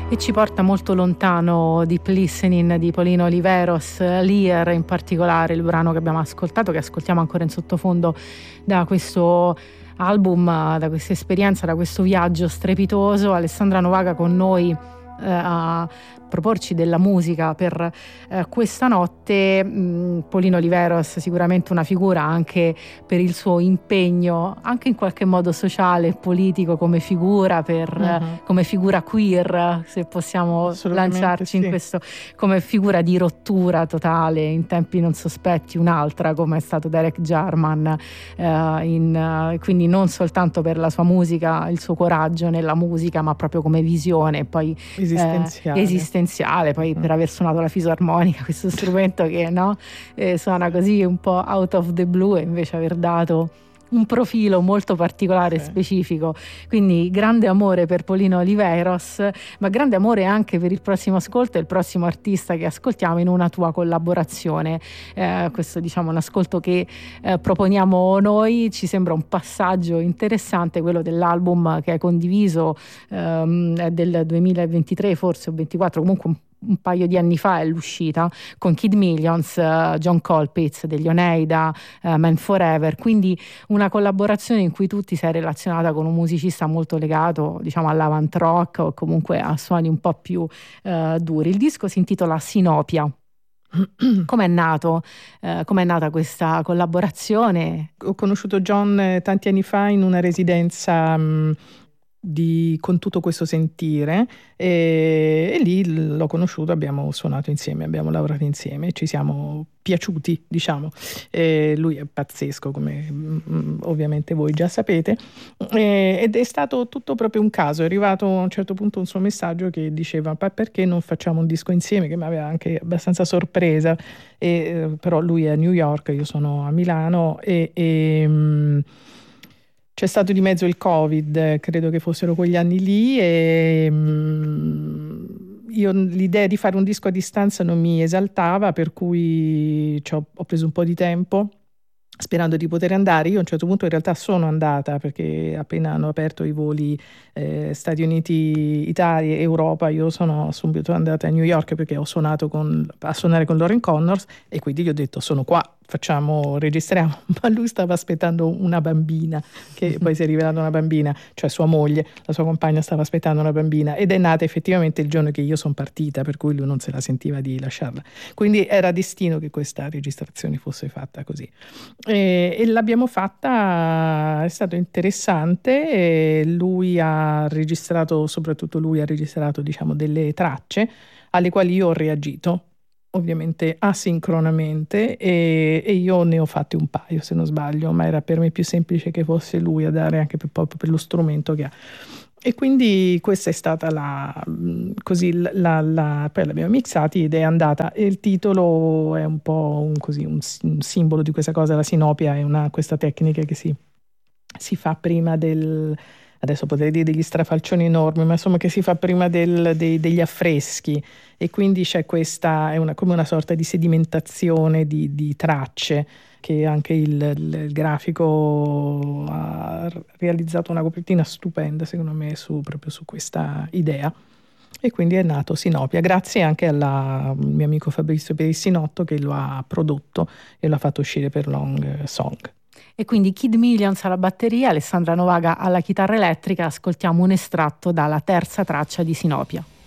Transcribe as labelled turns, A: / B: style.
A: e ci porta molto lontano. Deep Listening di Paulino Oliveros, Lear in particolare, il brano che abbiamo ascoltato, che ascoltiamo ancora in sottofondo da questo album, da questa esperienza, da questo viaggio strepitoso. Alessandra Novaga con noi a proporci della musica per questa notte. Paulino Oliveros sicuramente una figura anche per il suo impegno anche in qualche modo sociale e politico, come figura come figura queer, se possiamo lanciarci in questo, come figura di rottura totale in tempi non sospetti, un'altra come è stato Derek Jarman, quindi non soltanto per la sua musica, il suo coraggio nella musica, ma proprio come visione poi esistenziale, poi per aver suonato la fisarmonica, questo strumento che suona così un po' out of the blue, e invece aver dato un profilo molto particolare e specifico. Quindi grande amore per Paulino Oliveros, ma grande amore anche per il prossimo ascolto e il prossimo artista che ascoltiamo in una tua collaborazione. Questo un ascolto che proponiamo noi, ci sembra un passaggio interessante, quello dell'album che hai condiviso, del 2023 forse o 24, comunque un paio di anni fa è l'uscita, con Kid Millions, John Colpitts degli Oneida, Man Forever, quindi una collaborazione in cui tu ti sei relazionata con un musicista molto legato all'avant rock o comunque a suoni un po' più duri. Il disco si intitola Sinopia. Com'è nata questa collaborazione?
B: Ho conosciuto John tanti anni fa in una residenza con tutto questo sentire, e lì l'ho conosciuto, abbiamo suonato insieme, abbiamo lavorato insieme, ci siamo piaciuti, lui è pazzesco, come ovviamente voi già sapete, ed è stato tutto proprio un caso. È arrivato a un certo punto un suo messaggio che diceva: perché non facciamo un disco insieme, che mi aveva anche abbastanza sorpresa, però lui è a New York, io sono a Milano, c'è stato di mezzo il Covid, credo che fossero quegli anni lì, e io l'idea di fare un disco a distanza non mi esaltava, per cui ho preso un po' di tempo sperando di poter andare. Io a un certo punto in realtà sono andata, perché appena hanno aperto i voli Stati Uniti, Italia, Europa, io sono subito andata a New York, perché ho suonato a suonare con Lauren Connors, e quindi gli ho detto: sono qua, registriamo. Ma lui stava aspettando una bambina, che poi si è rivelata una bambina, cioè sua moglie, la sua compagna stava aspettando una bambina, ed è nata effettivamente il giorno che io sono partita, per cui lui non se la sentiva di lasciarla. Quindi era destino che questa registrazione fosse fatta così. E l'abbiamo fatta, è stato interessante, e soprattutto lui ha registrato delle tracce alle quali io ho reagito, ovviamente asincronamente, e io ne ho fatti un paio, se non sbaglio, ma era per me più semplice che fosse lui a dare, anche proprio per lo strumento che ha. E quindi questa è stata poi l'abbiamo mixati ed è andata, e il titolo è un po' un simbolo di questa cosa. La sinopia è questa tecnica che si fa prima adesso potrei dire degli strafalcioni enormi, ma insomma che si fa prima degli affreschi, e quindi c'è questa, come una sorta di sedimentazione di tracce, che anche il grafico ha realizzato una copertina stupenda, secondo me, proprio su questa idea. E quindi è nato Sinopia, grazie anche al mio amico Fabrizio Perissinotto, che lo ha prodotto e lo ha fatto uscire per Long Song.
A: E quindi Kid Millions alla batteria, Alessandra Novaga alla chitarra elettrica. Ascoltiamo un estratto dalla terza traccia di Sinopia.